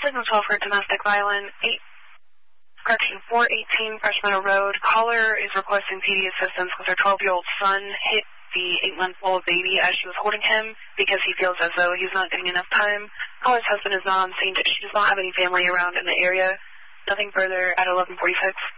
Signal 12 for domestic violence. 418 Fresh Meadow Road. Caller is requesting PD assistance with her 12-year-old son hit the 8-month-old baby as she was holding him because he feels as though he's not getting enough time. Caller's husband is not on scene. She does not have any family around in the area. Nothing further at 1146.